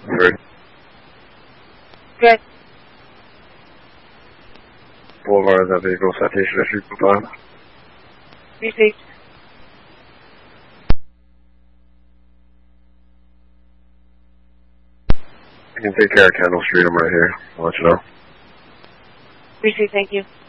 Heard. Good. Boulevard, that vehicle citation issued from 5. Received. You can take care of Kendall Street. I'm right here. I'll let you know. Received, thank you.